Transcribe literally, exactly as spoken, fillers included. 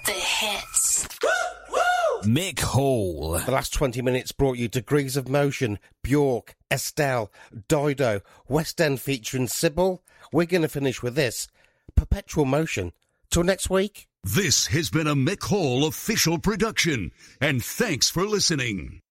The hits. Mick Hall. The last twenty minutes brought you Degrees of Motion, Bjork, Estelle, Dido, West End featuring Sybil. We're going to finish with this, Perpetual Motion. Till next week. This has been a Mick Hall official production, and thanks for listening.